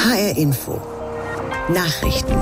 HR Info. Nachrichten.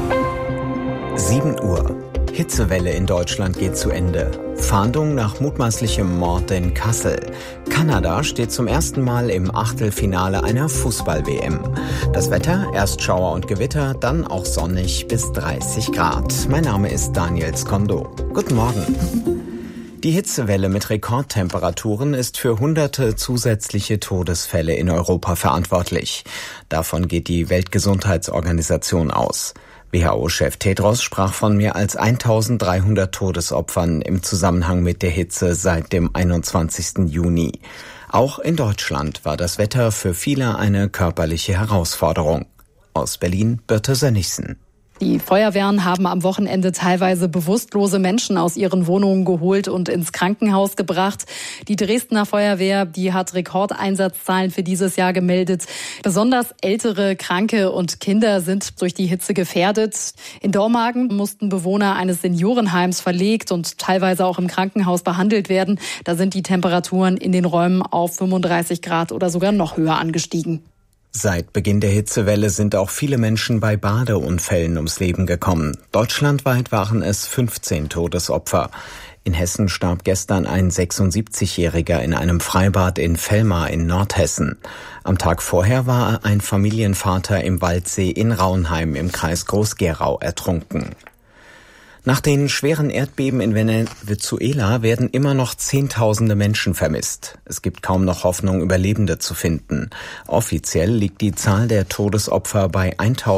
7 Uhr. Hitzewelle in Deutschland geht zu Ende. Fahndung nach mutmaßlichem Mord in Kassel. Kanada steht zum ersten Mal im Achtelfinale einer Fußball-WM. Das Wetter, erst Schauer und Gewitter, dann auch sonnig bis 30 Grad. Mein Name ist Daniel Skondo. Guten Morgen. Die Hitzewelle mit Rekordtemperaturen ist für hunderte zusätzliche Todesfälle in Europa verantwortlich. Davon geht die Weltgesundheitsorganisation aus. WHO-Chef Tedros sprach von mehr als 1300 Todesopfern im Zusammenhang mit der Hitze seit dem 21. Juni. Auch in Deutschland war das Wetter für viele eine körperliche Herausforderung. Aus Berlin, Birte Sönnigsen. Die Feuerwehren haben am Wochenende teilweise bewusstlose Menschen aus ihren Wohnungen geholt und ins Krankenhaus gebracht. Die Dresdner Feuerwehr, die hat Rekordeinsatzzahlen für dieses Jahr gemeldet. Besonders ältere, Kranke und Kinder sind durch die Hitze gefährdet. In Dormagen mussten Bewohner eines Seniorenheims verlegt und teilweise auch im Krankenhaus behandelt werden. Da sind die Temperaturen in den Räumen auf 35 Grad oder sogar noch höher angestiegen. Seit Beginn der Hitzewelle sind auch viele Menschen bei Badeunfällen ums Leben gekommen. Deutschlandweit waren es 15 Todesopfer. In Hessen starb gestern ein 76-Jähriger in einem Freibad in Vellmar in Nordhessen. Am Tag vorher war ein Familienvater im Waldsee in Raunheim im Kreis Groß-Gerau ertrunken. Nach den schweren Erdbeben in Venezuela werden immer noch Zehntausende Menschen vermisst. Es gibt kaum noch Hoffnung, Überlebende zu finden. Offiziell liegt die Zahl der Todesopfer bei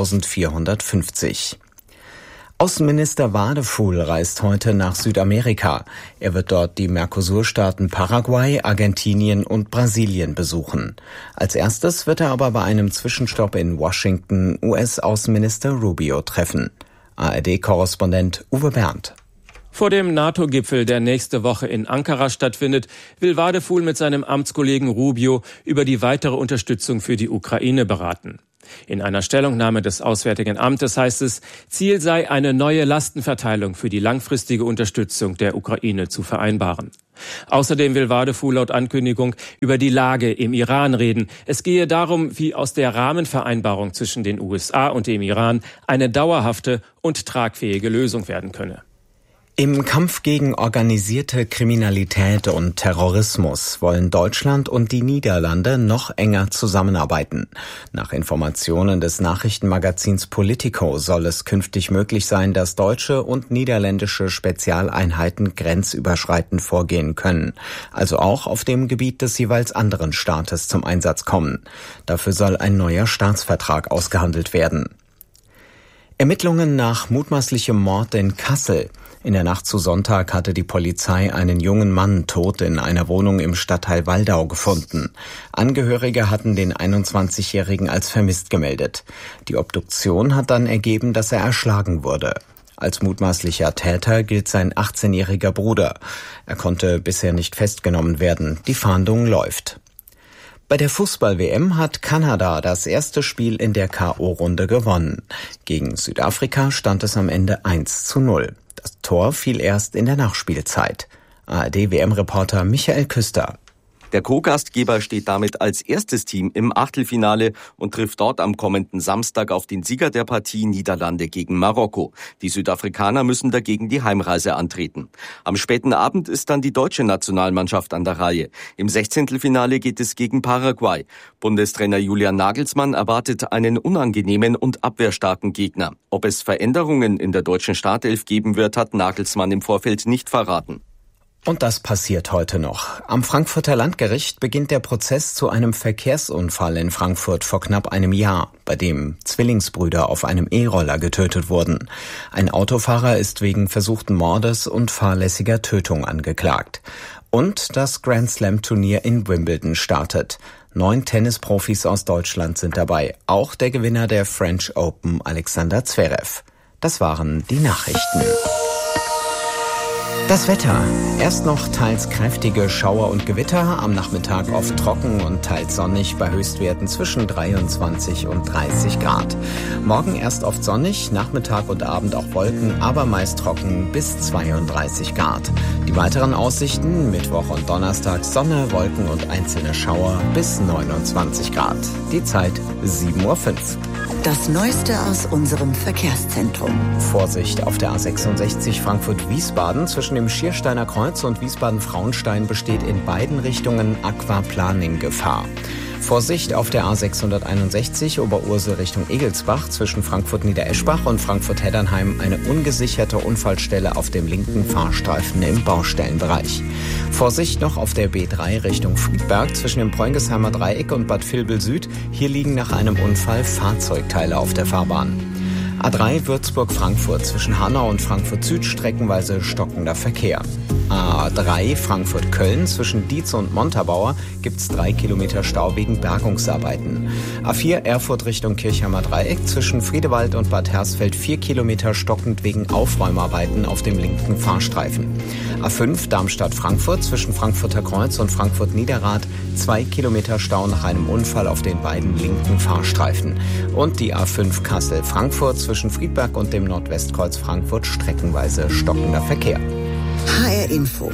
1450. Außenminister Wadefuhl reist heute nach Südamerika. Er wird dort die Mercosur-Staaten Paraguay, Argentinien und Brasilien besuchen. Als erstes wird er aber bei einem Zwischenstopp in Washington US-Außenminister Rubio treffen. ARD-Korrespondent Uwe Berndt. Vor dem NATO-Gipfel, der nächste Woche in Ankara stattfindet, will Wadefuhl mit seinem Amtskollegen Rubio über die weitere Unterstützung für die Ukraine beraten. In einer Stellungnahme des Auswärtigen Amtes heißt es, Ziel sei, eine neue Lastenverteilung für die langfristige Unterstützung der Ukraine zu vereinbaren. Außerdem will Wadefuhl laut Ankündigung über die Lage im Iran reden. Es gehe darum, wie aus der Rahmenvereinbarung zwischen den USA und dem Iran eine dauerhafte und tragfähige Lösung werden könne. Im Kampf gegen organisierte Kriminalität und Terrorismus wollen Deutschland und die Niederlande noch enger zusammenarbeiten. Nach Informationen des Nachrichtenmagazins Politico soll es künftig möglich sein, dass deutsche und niederländische Spezialeinheiten grenzüberschreitend vorgehen können, also auch auf dem Gebiet des jeweils anderen Staates zum Einsatz kommen. Dafür soll ein neuer Staatsvertrag ausgehandelt werden. Ermittlungen nach mutmaßlichem Mord in Kassel. In der Nacht zu Sonntag hatte die Polizei einen jungen Mann tot in einer Wohnung im Stadtteil Waldau gefunden. Angehörige hatten den 21-Jährigen als vermisst gemeldet. Die Obduktion hat dann ergeben, dass er erschlagen wurde. Als mutmaßlicher Täter gilt sein 18-jähriger Bruder. Er konnte bisher nicht festgenommen werden. Die Fahndung läuft. Bei der Fußball-WM hat Kanada das erste Spiel in der K.O.-Runde gewonnen. Gegen Südafrika stand es am Ende 1:0. Das Tor fiel erst in der Nachspielzeit. ARD-WM-Reporter Michael Küster. Der Co-Gastgeber steht damit als erstes Team im Achtelfinale und trifft dort am kommenden Samstag auf den Sieger der Partie Niederlande gegen Marokko. Die Südafrikaner müssen dagegen die Heimreise antreten. Am späten Abend ist dann die deutsche Nationalmannschaft an der Reihe. Im 16. geht es gegen Paraguay. Bundestrainer Julian Nagelsmann erwartet einen unangenehmen und abwehrstarken Gegner. Ob es Veränderungen in der deutschen Startelf geben wird, hat Nagelsmann im Vorfeld nicht verraten. Und das passiert heute noch. Am Frankfurter Landgericht beginnt der Prozess zu einem Verkehrsunfall in Frankfurt vor knapp einem Jahr, bei dem Zwillingsbrüder auf einem E-Roller getötet wurden. Ein Autofahrer ist wegen versuchten Mordes und fahrlässiger Tötung angeklagt. Und das Grand-Slam-Turnier in Wimbledon startet. 9 Tennisprofis aus Deutschland sind dabei, auch der Gewinner der French Open, Alexander Zverev. Das waren die Nachrichten. Das Wetter. Erst noch teils kräftige Schauer und Gewitter, am Nachmittag oft trocken und teils sonnig bei Höchstwerten zwischen 23 und 30 Grad. Morgen erst oft sonnig, Nachmittag und Abend auch Wolken, aber meist trocken bis 32 Grad. Die weiteren Aussichten, Mittwoch und Donnerstag Sonne, Wolken und einzelne Schauer bis 29 Grad. Die Zeit 7:05 Uhr. Das Neueste aus unserem Verkehrszentrum. Vorsicht auf der A66 Frankfurt-Wiesbaden. Zwischen dem Schiersteiner Kreuz und Wiesbaden-Frauenstein besteht in beiden Richtungen Aquaplaning-Gefahr. Vorsicht auf der A661 Oberursel Richtung Egelsbach. Zwischen Frankfurt-Niedereschbach und Frankfurt-Heddernheim eine ungesicherte Unfallstelle auf dem linken Fahrstreifen im Baustellenbereich. Vorsicht noch auf der B3 Richtung Friedberg zwischen dem Preungesheimer Dreieck und Bad Vilbel Süd. Hier liegen nach einem Unfall Fahrzeugteile auf der Fahrbahn. A3 Würzburg-Frankfurt zwischen Hanau und Frankfurt Süd streckenweise stockender Verkehr. A3 Frankfurt-Köln zwischen Dietz und Montabaur gibt's 3 Kilometer Stau wegen Bergungsarbeiten. A4 Erfurt Richtung Kirchheimer Dreieck zwischen Friedewald und Bad Hersfeld 4 Kilometer stockend wegen Aufräumarbeiten auf dem linken Fahrstreifen. A5 Darmstadt-Frankfurt zwischen Frankfurter Kreuz und Frankfurt-Niederrad 2 Kilometer Stau nach einem Unfall auf den beiden linken Fahrstreifen. Und die A5 Kassel-Frankfurt zwischen Friedberg und dem Nordwestkreuz Frankfurt streckenweise stockender Verkehr. HR Info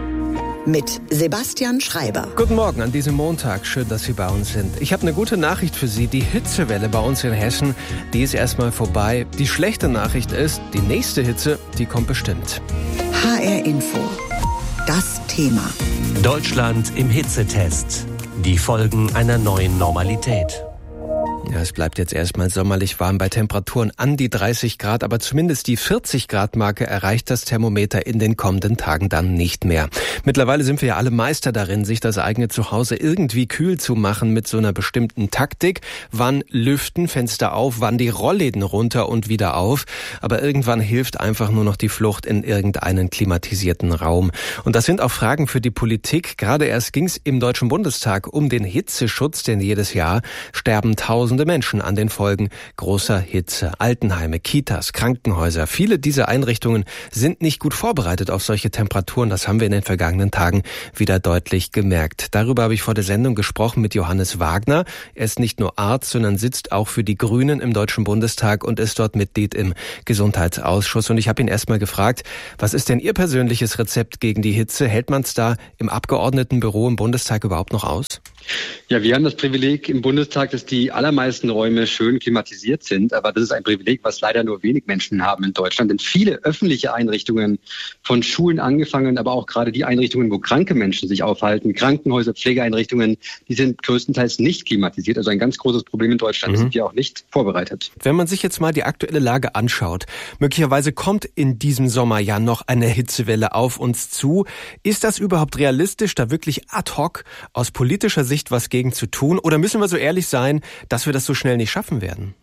mit Sebastian Schreiber. Guten Morgen an diesem Montag. Schön, dass Sie bei uns sind. Ich habe eine gute Nachricht für Sie. Die Hitzewelle bei uns in Hessen, die ist erstmal vorbei. Die schlechte Nachricht ist, die nächste Hitze, die kommt bestimmt. HR Info. Das Thema. Deutschland im Hitzetest. Die Folgen einer neuen Normalität. Ja, es bleibt jetzt erstmal sommerlich warm bei Temperaturen an die 30 Grad, aber zumindest die 40-Grad-Marke erreicht das Thermometer in den kommenden Tagen dann nicht mehr. Mittlerweile sind wir ja alle Meister darin, sich das eigene Zuhause irgendwie kühl zu machen mit so einer bestimmten Taktik. Wann lüften, Fenster auf, wann die Rollläden runter und wieder auf. Aber irgendwann hilft einfach nur noch die Flucht in irgendeinen klimatisierten Raum. Und das sind auch Fragen für die Politik. Gerade erst ging es im Deutschen Bundestag um den Hitzeschutz, denn jedes Jahr sterben Tausende Menschen an den Folgen großer Hitze. Altenheime, Kitas, Krankenhäuser. Viele dieser Einrichtungen sind nicht gut vorbereitet auf solche Temperaturen. Das haben wir in den vergangenen Tagen wieder deutlich gemerkt. Darüber habe ich vor der Sendung gesprochen mit Johannes Wagner. Er ist nicht nur Arzt, sondern sitzt auch für die Grünen im Deutschen Bundestag und ist dort Mitglied im Gesundheitsausschuss. Und ich habe ihn erstmal gefragt, was ist denn Ihr persönliches Rezept gegen die Hitze? Hält man es da im Abgeordnetenbüro im Bundestag überhaupt noch aus? Ja, wir haben das Privileg im Bundestag, dass die allermeisten Räume schön klimatisiert sind. Aber das ist ein Privileg, was leider nur wenig Menschen haben in Deutschland. Denn viele öffentliche Einrichtungen, von Schulen angefangen, aber auch gerade die Einrichtungen, wo kranke Menschen sich aufhalten, Krankenhäuser, Pflegeeinrichtungen, die sind größtenteils nicht klimatisiert. Also ein ganz großes Problem in Deutschland. Sind wir auch nicht vorbereitet. Wenn man sich jetzt mal die aktuelle Lage anschaut, möglicherweise kommt in diesem Sommer ja noch eine Hitzewelle auf uns zu. Ist das überhaupt realistisch, da wirklich ad hoc aus politischer Sicht was gegen zu tun? Oder müssen wir so ehrlich sein, dass wir das so schnell nicht schaffen werden?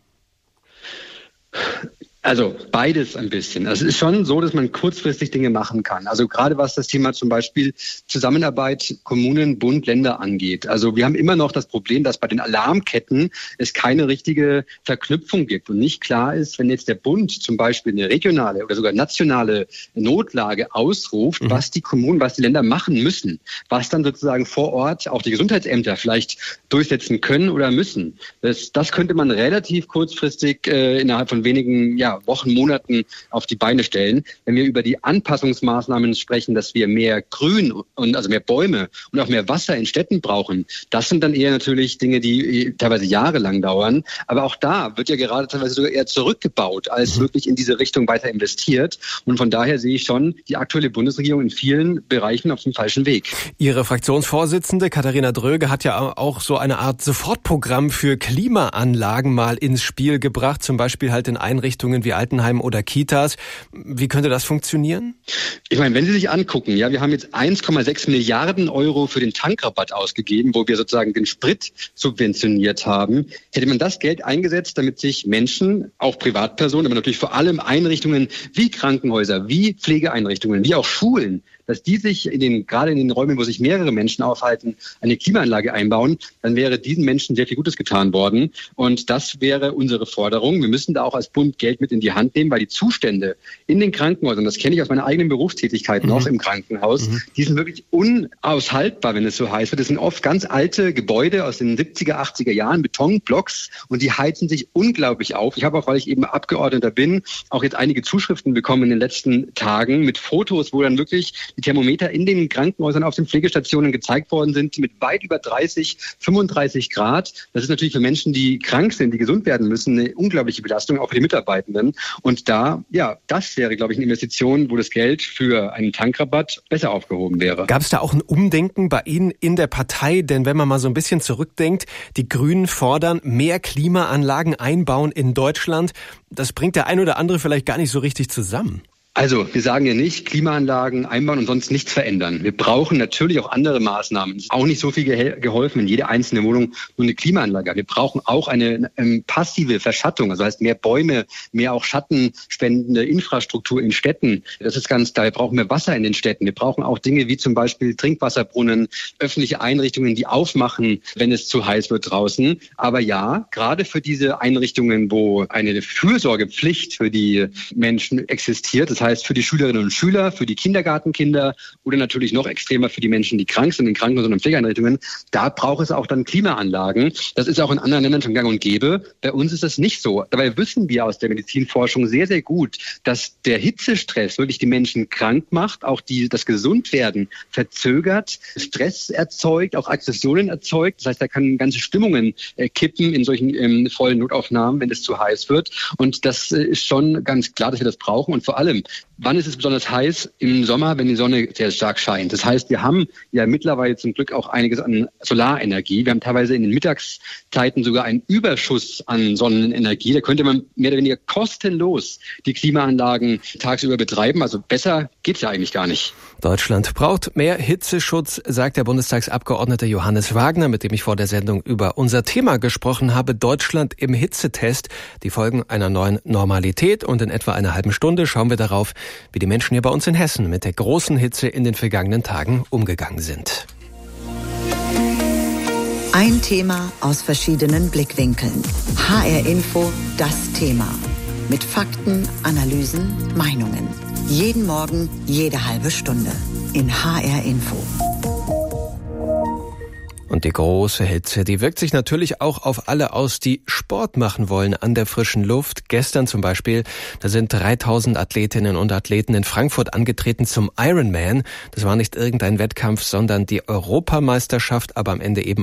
Also beides ein bisschen. Also es ist schon so, dass man kurzfristig Dinge machen kann. Also gerade was das Thema zum Beispiel Zusammenarbeit Kommunen, Bund, Länder angeht. Also wir haben immer noch das Problem, dass bei den Alarmketten es keine richtige Verknüpfung gibt und nicht klar ist, wenn jetzt der Bund zum Beispiel eine regionale oder sogar nationale Notlage ausruft, was die Kommunen, was die Länder machen müssen, was dann sozusagen vor Ort auch die Gesundheitsämter vielleicht durchsetzen können oder müssen. Das könnte man relativ kurzfristig innerhalb von wenigen Wochen, Monaten auf die Beine stellen. Wenn wir über die Anpassungsmaßnahmen sprechen, dass wir mehr Grün und also mehr Bäume und auch mehr Wasser in Städten brauchen, das sind dann eher natürlich Dinge, die teilweise jahrelang dauern. Aber auch da wird ja gerade teilweise sogar eher zurückgebaut, als wirklich in diese Richtung weiter investiert. Und von daher sehe ich schon die aktuelle Bundesregierung in vielen Bereichen auf dem falschen Weg. Ihre Fraktionsvorsitzende Katharina Dröge hat ja auch so eine Art Sofortprogramm für Klimaanlagen mal ins Spiel gebracht, zum Beispiel halt in Einrichtungen wie Altenheim oder Kitas. Wie könnte das funktionieren? Ich meine, wenn Sie sich angucken, wir haben jetzt 1,6 Milliarden Euro für den Tankrabatt ausgegeben, wo wir sozusagen den Sprit subventioniert haben. Hätte man das Geld eingesetzt, damit sich Menschen, auch Privatpersonen, aber natürlich vor allem Einrichtungen wie Krankenhäuser, wie Pflegeeinrichtungen, wie auch Schulen dass die sich gerade in den Räumen, wo sich mehrere Menschen aufhalten, eine Klimaanlage einbauen, dann wäre diesen Menschen sehr viel Gutes getan worden. Und das wäre unsere Forderung. Wir müssen da auch als Bund Geld mit in die Hand nehmen, weil die Zustände in den Krankenhäusern, das kenne ich aus meiner eigenen Berufstätigkeit noch im Krankenhaus, die sind wirklich unaushaltbar, wenn es so heiß wird. Das sind oft ganz alte Gebäude aus den 70er, 80er Jahren, Betonblocks, und die heizen sich unglaublich auf. Ich habe auch, weil ich eben Abgeordneter bin, auch jetzt einige Zuschriften bekommen in den letzten Tagen mit Fotos, wo dann wirklich die Thermometer in den Krankenhäusern auf den Pflegestationen gezeigt worden sind mit weit über 30, 35 Grad. Das ist natürlich für Menschen, die krank sind, die gesund werden müssen, eine unglaubliche Belastung, auch für die Mitarbeitenden. Und das wäre, glaube ich, eine Investition, wo das Geld für einen Tankrabatt besser aufgehoben wäre. Gab es da auch ein Umdenken bei Ihnen in der Partei? Denn wenn man mal so ein bisschen zurückdenkt, die Grünen fordern mehr Klimaanlagen einbauen in Deutschland. Das bringt der ein oder andere vielleicht gar nicht so richtig zusammen. Also, wir sagen ja nicht, Klimaanlagen einbauen und sonst nichts verändern. Wir brauchen natürlich auch andere Maßnahmen. Es ist auch nicht so viel geholfen, wenn jede einzelne Wohnung nur eine Klimaanlage hat. Wir brauchen auch eine passive Verschattung, also heißt mehr Bäume, mehr auch schattenspendende Infrastruktur in Städten. Das ist ganz klar. Wir brauchen mehr Wasser in den Städten. Wir brauchen auch Dinge wie zum Beispiel Trinkwasserbrunnen, öffentliche Einrichtungen, die aufmachen, wenn es zu heiß wird draußen. Aber ja, gerade für diese Einrichtungen, wo eine Fürsorgepflicht für die Menschen existiert, das heißt für die Schülerinnen und Schüler, für die Kindergartenkinder oder natürlich noch extremer für die Menschen, die krank sind in Krankenhäusern und Pflegeeinrichtungen, da braucht es auch dann Klimaanlagen. Das ist auch in anderen Ländern schon gang und gäbe. Bei uns ist das nicht so. Dabei wissen wir aus der Medizinforschung sehr, sehr gut, dass der Hitzestress wirklich die Menschen krank macht, auch das Gesundwerden verzögert, Stress erzeugt, auch Aggressionen erzeugt. Das heißt, da kann ganze Stimmungen kippen in solchen vollen Notaufnahmen, wenn es zu heiß wird. Und das ist schon ganz klar, dass wir das brauchen. Und vor allem, wann ist es besonders heiß? Im Sommer, wenn die Sonne sehr stark scheint. Das heißt, wir haben ja mittlerweile zum Glück auch einiges an Solarenergie. Wir haben teilweise in den Mittagszeiten sogar einen Überschuss an Sonnenenergie. Da könnte man mehr oder weniger kostenlos die Klimaanlagen tagsüber betreiben. Also besser geht's ja eigentlich gar nicht. Deutschland braucht mehr Hitzeschutz, sagt der Bundestagsabgeordnete Johannes Wagner, mit dem ich vor der Sendung über unser Thema gesprochen habe. Deutschland im Hitzetest. Die Folgen einer neuen Normalität. Und in etwa einer halben Stunde schauen wir darauf, wie die Menschen hier bei uns in Hessen mit der großen Hitze in den vergangenen Tagen umgegangen sind. Ein Thema aus verschiedenen Blickwinkeln. HR Info, das Thema. Mit Fakten, Analysen, Meinungen. Jeden Morgen, jede halbe Stunde. In HR Info. Und die große Hitze, die wirkt sich natürlich auch auf alle aus, die Sport machen wollen an der frischen Luft. Gestern zum Beispiel, da sind 3000 Athletinnen und Athleten in Frankfurt angetreten zum Ironman. Das war nicht irgendein Wettkampf, sondern die Europameisterschaft, aber am Ende eben